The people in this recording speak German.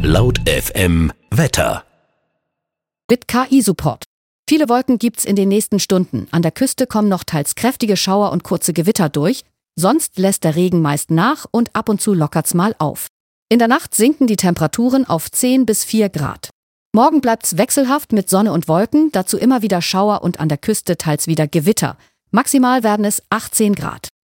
Laut FM Wetter. Mit KI-Support. Viele Wolken gibt's in den nächsten Stunden. An der Küste kommen noch teils kräftige Schauer und kurze Gewitter durch. Sonst lässt der Regen meist nach und ab und zu lockert's mal auf. In der Nacht sinken die Temperaturen auf 10 bis 4 Grad. Morgen bleibt's wechselhaft mit Sonne und Wolken, dazu immer wieder Schauer und an der Küste teils wieder Gewitter. Maximal werden es 18 Grad.